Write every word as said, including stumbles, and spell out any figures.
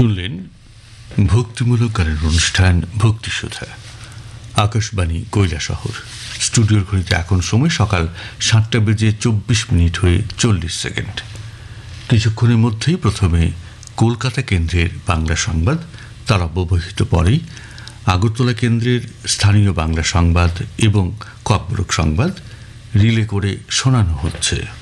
শুনলেন ভক্তিমূলক গানের অনুষ্ঠান ভক্তিসুধা, আকাশবাণী কৈলাসহর। স্টুডিওর ঘড়িতে এখন সময় সকাল সাতটা বেজে চব্বিশ মিনিট হয়ে চল্লিশ সেকেন্ড। কিছুক্ষণের মধ্যেই প্রথমে কলকাতা কেন্দ্রের বাংলা সংবাদ, তার অব্যবহিত পরেই আগরতলা কেন্দ্রের স্থানীয় বাংলা সংবাদ এবং কর্পোরেট সংবাদ রিলে করে শোনানো হচ্ছে।